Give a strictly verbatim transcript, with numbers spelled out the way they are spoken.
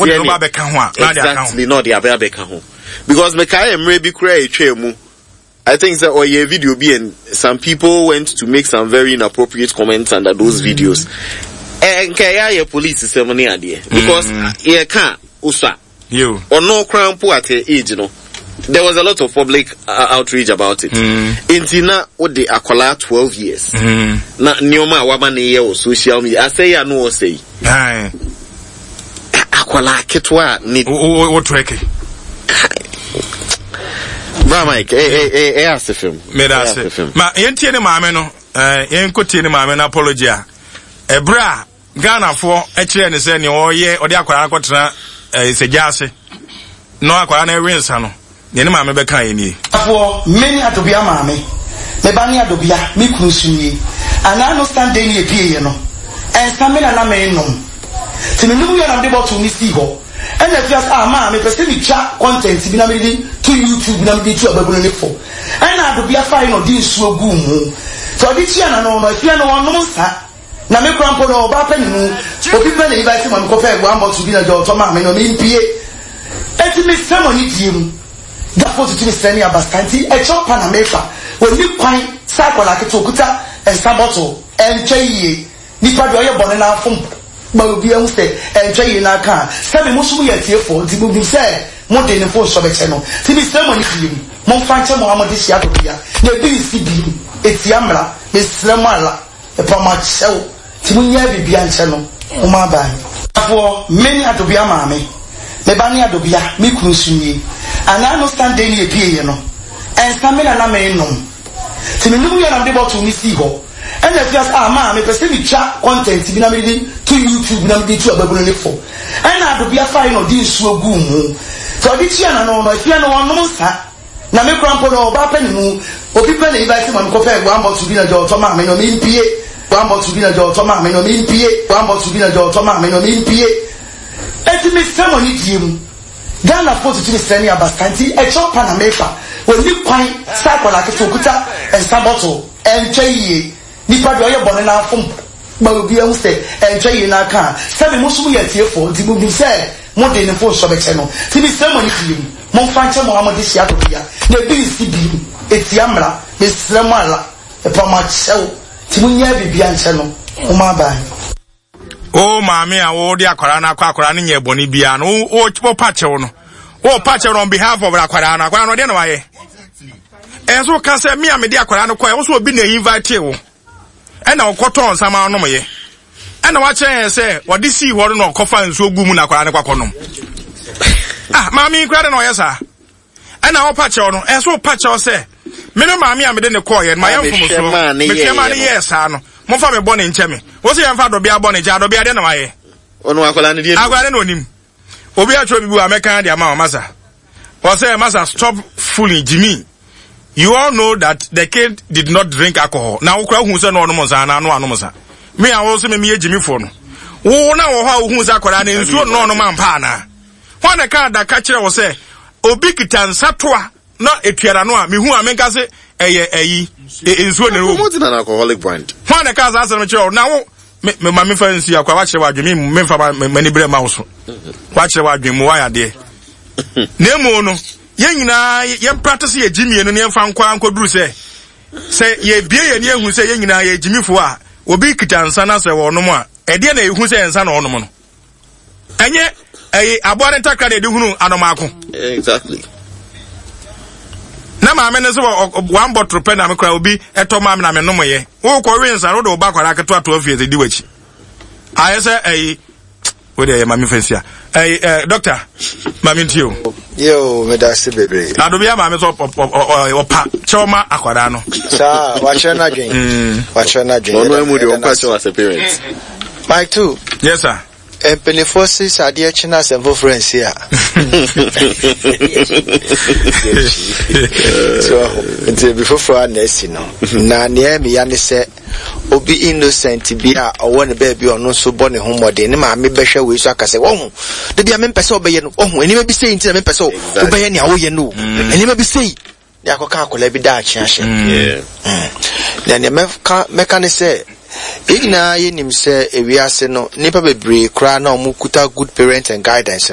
what no ba be ka ho a exactly no dey be ka ho because me kai emre bi kura e twa mu I think that or your video be and some people went to make some very inappropriate comments under those mm. videos. And kaya your police is money idea because you can't usa you or no crown poor at age, you know. There was a lot of public uh, outrage about it. In Tina, what they acquire twelve years. Na Nioma Wabane or social media. I say I know say. Aye. Aquala Ketwa need what tricky. Mike, eh, eh, eh, eh, ask the film. Me that's it. Ma, yenti ni maame no, eh, yenko ti ni maame na apology a. Ebra, Ghana for, echire ni se ni oye, odi akwara akotena, eh, sejase. No akwara na ewinsa no. Yeni maame beka yeni. For many adobia maame. Me bani adobia, mi kunsunye. And I understand dey ni epie ye no. And stamina na me no. Ti me numu ya na debo to ni si ho. And if just ah ma me person me chat content bi na me di to YouTube na me di to ababolo ne for. And na do bia fa no di nsuo gu mu. So di tia na no no if na no no sa. Na me krampo no ba pa ni mu. Obi pa na invite man ko fa one box bi na jo to ma me no me mpie. Eti me ceremony di mu. Da for to me send ya baskanti e chop na me fa. When ni kwan sa ko la ke to kuta e saboto en twaye. Ni pa do ye bone na afom. But we will say, and try in our car. Seven Muslim yet here for the movie say, more than a full subject channel. To be ceremony for you, Monfrancha Mohammed is Yatopia. The B C B, it's Yamla, Miss Lamala, the Pama Shell, Timunia Bibian channel, Umaba. For many Adobia Mami, Lebani Adobia, Mikrusuni, and I understand daily piano, and Stamina Namenum. Timunia and able to miss Ego. And if just ah man, me person me chat content bi na me di to YouTube na me di to ababolo ne for. And na do bia fine no di nsuo gu mu. So di tia na no no if ya no no sa. Na me krampo no ba pa ni mu. Obi pa na invite man ko fa one bottle bi na jo to ma me no me mpie. One bottle bi na jo to ma me no me mpie. One bottle bi na jo to ma me no me mpie. Eti me ceremony di mu. Ghana for to me send ya baskanti e chop na me fa. When ni kwan sa ko la ke to kuta e saboto en twaye. Nipa do ye bone na afom ba obi am say enche yi na kan sabe musumu ye tie for di bu say mo de ne fo so be che no ti bi say mo ni fi mo fa nche Muhammad sia to bia na bi si bi etia mra be sramala e pa ma chew ti mu nya bi bia nche no o ma ba o ma me a wo de akwara na akwa akwara ne nya bone bia no o o pa chew no o pa chew on behalf of akwara na akwara no de na wa ye enso ka say me a me de akwara no kwa wo so obi na invite wo and now cotton some no me. And watch say what this see what no coffin so boom na kwara ne kwakonom. Ah, mami kwara no yesa. And now patch on and so patch on say. Me no mami am de ne call ye my am from so. Me chema ne yesa no. Mo fa me born in chemi. Wo say am fa do bia born ja do bia de na waye. Onu akwala ne die. Akwala ne onim. Obi atwo bi bu American de ama masa. Wo say masa stop fooling Jimmy. You all know that the kid did not drink alcohol. Now, who say no no na no no no. Me I also me me Jimmy phone. Wo na wo ha who say akwara na nsuo no no man pa na. When the card that catch was say obi kitan satwa na etuara no a me hu amenka say eye eyi nsuo ne ro. What is an alcoholic brand? When the card answer me chiro na wo me ma me fa nsuo akwa wa kire wa dwemi me fa mani bre ma wo so. Wa kire wa dwemi wa ya de. Nemu no yen nyina yen practice ye Jimmy no ne mfa nkwa nkoduru se se ye bie ye ne ehu se yen nyina ye Jimmy fo a obi kitansa na se wo no mo a e de na ehu se ensa na wo no mo no enye eh abore ntakra de hunu anomako exactly na ma me ne se one bottle pen na me kra obi eto ma me na me no mo ye wo ko wi nsa ro do ba kwara keto ato afie ze di wachi aye se eh we dey mami fancy eh eh doctor mami ntio yo me da se bebre adobia mami so opa choma akwara no sa wa che na dwen mm wa che na dwen no no mu de opa che as a parent Mike too yes sir and penefosis ade china sem for friends here so until before for nesi no na ne me ya ne se obi innocent bi a owo ne baby ono so bone ho mode ne ma me behwe we so akase wo hu de bia me pese obeye no ohu eni ma bi sei nti na me pese obeye ne awo ye no eni ma bi sei ya akoka akola bi da achi ahye yeah na ne me ka me ka ne se igna ye nim se ewiase no nipa bebre kra na omukuta good parent and guidance